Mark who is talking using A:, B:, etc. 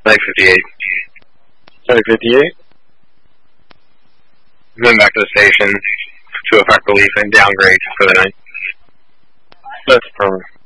A: Medic 58.
B: Medic 58?
A: Going back to the station to effect relief and downgrade for the night.
B: That's perfect.